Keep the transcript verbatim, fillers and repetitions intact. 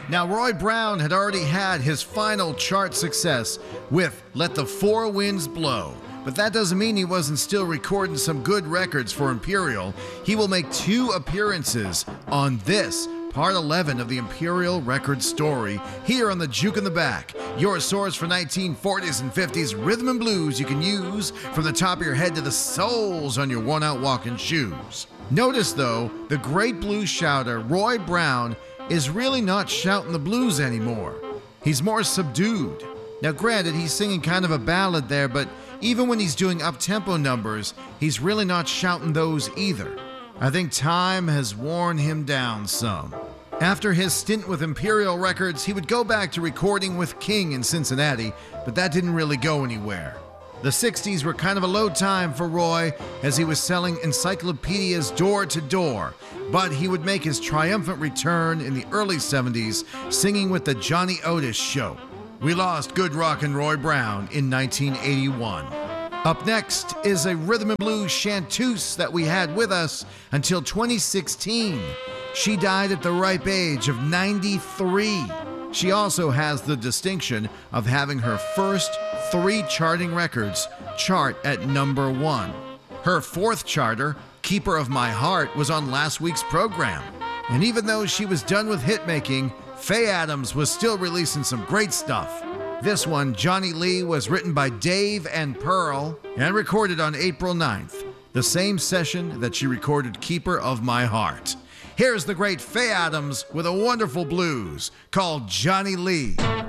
Now, Roy Brown had already had his final chart success with Let the Four Winds Blow. But that doesn't mean he wasn't still recording some good records for Imperial. He will make two appearances on this, part eleven of the Imperial Record story, here on the Juke in the Back, your source for nineteen forties and fifties rhythm and blues you can use from the top of your head to the soles on your worn-out walking shoes. Notice, though, the great blues shouter, Roy Brown, is really not shouting the blues anymore. He's more subdued. Now, granted, he's singing kind of a ballad there, but even when he's doing up-tempo numbers, he's really not shouting those either. I think time has worn him down some. After his stint with Imperial Records, he would go back to recording with King in Cincinnati, but that didn't really go anywhere. The sixties were kind of a low time for Roy as he was selling encyclopedias door to door, but he would make his triumphant return in the early seventies singing with the Johnny Otis Show. We lost good rockin' Roy Brown in nineteen eighty-one. Up next is a rhythm and blues chanteuse that we had with us until twenty sixteen. She died at the ripe age of ninety-three. She also has the distinction of having her first three charting records chart at number one. Her fourth charter, Keeper of My Heart, was on last week's program. And even though she was done with hitmaking, Faye Adams was still releasing some great stuff. This one, Johnny Lee, was written by Dave and Pearl and recorded on April ninth, the same session that she recorded Keeper of My Heart. Here's the great Faye Adams with a wonderful blues called Johnny Lee.